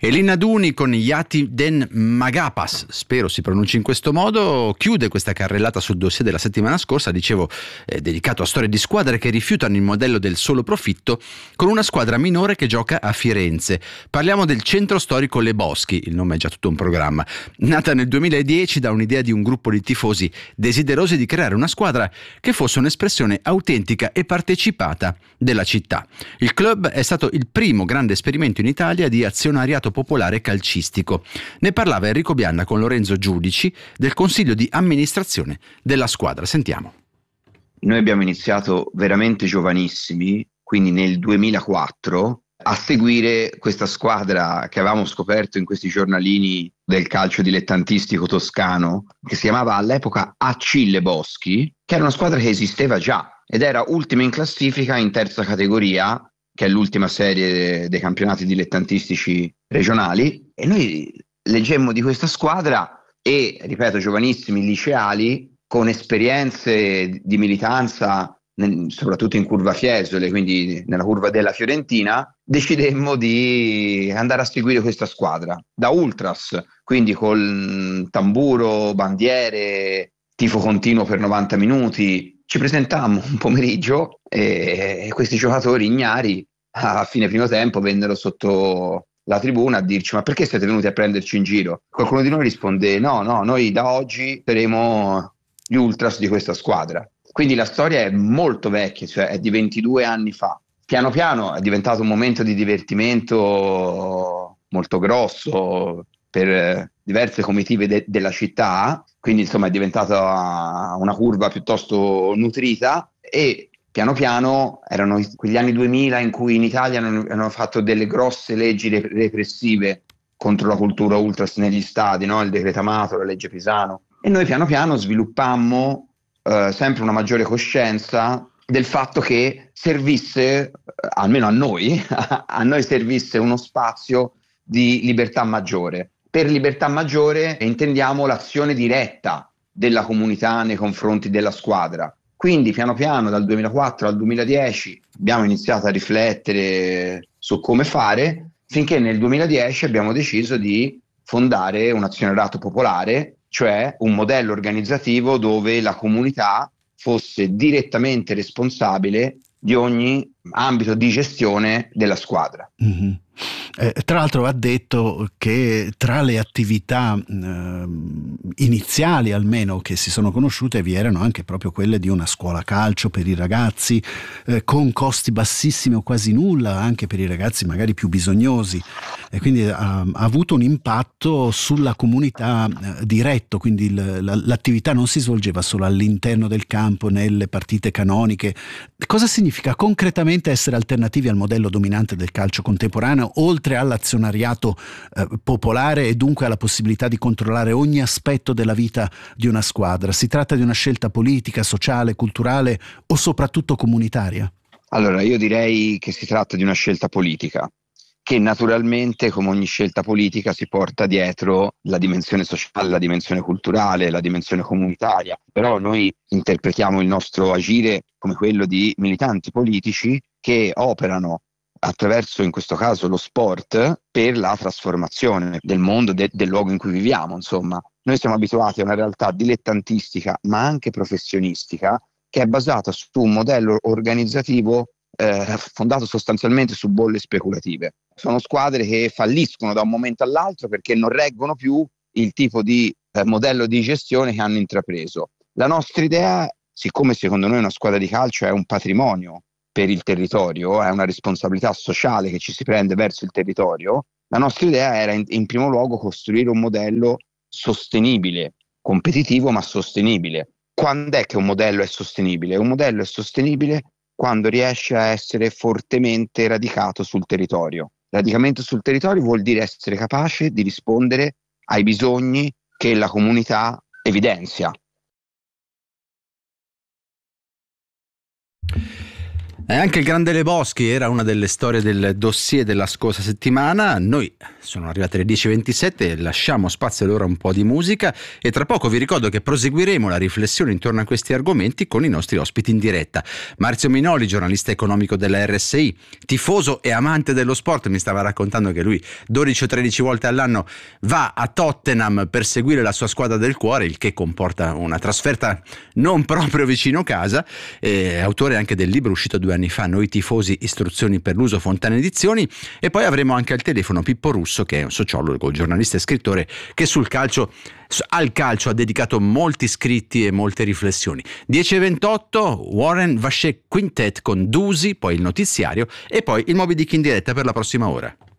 Elina Duni con Yati Den Magapas, spero si pronunci in questo modo, chiude questa carrellata sul dossier della settimana scorsa, dicevo, dedicato a storie di squadre che rifiutano il modello del solo profitto, con una squadra minore che gioca a Firenze. Parliamo del centro storico Le Boschi, il nome è già tutto un programma, nata nel 2010 da un'idea di un gruppo di tifosi desiderosi di creare una squadra che fosse un'espressione autentica e partecipata della città. Il club è stato il primo grande esperimento in Italia di azionariato popolare calcistico. Ne parlava Enrico Bianna con Lorenzo Giudici del consiglio di amministrazione della squadra. Sentiamo. Noi abbiamo iniziato veramente giovanissimi, quindi nel 2004, a seguire questa squadra che avevamo scoperto in questi giornalini del calcio dilettantistico toscano, che si chiamava all'epoca AC Le Boschi, che era una squadra che esisteva già ed era ultima in classifica in terza categoria, che è l'ultima serie dei campionati dilettantistici regionali, e noi leggemmo di questa squadra e, ripeto, giovanissimi liceali con esperienze di militanza soprattutto in curva Fiesole, quindi nella curva della Fiorentina, decidemmo di andare a seguire questa squadra da ultras, quindi col tamburo, bandiere, tifo continuo per 90 minuti. Ci presentammo un pomeriggio e questi giocatori ignari a fine primo tempo vennero sotto la tribuna a dirci: ma perché siete venuti a prenderci in giro? Qualcuno di noi risponde: no, noi da oggi saremo gli ultras di questa squadra. Quindi la storia è molto vecchia, cioè è di 22 anni fa. Piano piano è diventato un momento di divertimento molto grosso per diverse comitive della città, quindi insomma è diventata una curva piuttosto nutrita, e piano piano erano quegli anni 2000 in cui in Italia hanno fatto delle grosse leggi repressive contro la cultura ultras negli stadi, no? Il decreto Amato, la legge Pisano, e noi piano piano sviluppammo sempre una maggiore coscienza del fatto che servisse, almeno a noi, a noi servisse uno spazio di libertà maggiore. Per libertà maggiore intendiamo l'azione diretta della comunità nei confronti della squadra. Quindi piano piano dal 2004 al 2010 abbiamo iniziato a riflettere su come fare, finché nel 2010 abbiamo deciso di fondare un azionariato popolare, cioè un modello organizzativo dove la comunità fosse direttamente responsabile di ogni ambito di gestione della squadra. Mm-hmm. Tra l'altro va detto che tra le attività iniziali almeno che si sono conosciute vi erano anche proprio quelle di una scuola calcio per i ragazzi con costi bassissimi o quasi nulla anche per i ragazzi magari più bisognosi, e quindi ha avuto un impatto sulla comunità diretto, quindi l'attività non si svolgeva solo all'interno del campo nelle partite canoniche. Cosa significa concretamente essere alternativi al modello dominante del calcio contemporaneo, oltre all'azionariato popolare e dunque alla possibilità di controllare ogni aspetto della vita di una squadra? Si tratta di una scelta politica, sociale, culturale o soprattutto comunitaria? Allora, io direi che si tratta di una scelta politica, che naturalmente, come ogni scelta politica, si porta dietro la dimensione sociale, la dimensione culturale, la dimensione comunitaria. Però noi interpretiamo il nostro agire come quello di militanti politici che operano attraverso, in questo caso, lo sport per la trasformazione del mondo, del luogo in cui viviamo. Insomma, noi siamo abituati a una realtà dilettantistica, ma anche professionistica, che è basata su un modello organizzativo fondato sostanzialmente su bolle speculative. Sono squadre che falliscono da un momento all'altro perché non reggono più il tipo di modello di gestione che hanno intrapreso. La nostra idea, siccome secondo noi una squadra di calcio è un patrimonio per il territorio, è una responsabilità sociale che ci si prende verso il territorio, la nostra idea era in primo luogo costruire un modello sostenibile, competitivo ma sostenibile. Quando è che un modello è sostenibile? Un modello è sostenibile quando riesce a essere fortemente radicato sul territorio. Radicamento sul territorio vuol dire essere capace di rispondere ai bisogni che la comunità evidenzia. E anche il Grande Lebowski era una delle storie del dossier della scorsa settimana. Noi sono arrivate le 10:27, lasciamo spazio allora un po' di musica e tra poco vi ricordo che proseguiremo la riflessione intorno a questi argomenti con i nostri ospiti in diretta. Marzio Minoli, giornalista economico della RSI, tifoso e amante dello sport, mi stava raccontando che lui 12 o 13 volte all'anno va a Tottenham per seguire la sua squadra del cuore, il che comporta una trasferta non proprio vicino casa. Autore anche del libro uscito 2 anni fa, Noi tifosi, istruzioni per l'uso, Fontana Edizioni. E poi avremo anche al telefono Pippo Russo, che è un sociologo, giornalista e scrittore che al calcio ha dedicato molti scritti e molte riflessioni. 10:28, Warren Vaché Quintet con Dusi, poi il notiziario e poi il Moby Dick in diretta per la prossima ora.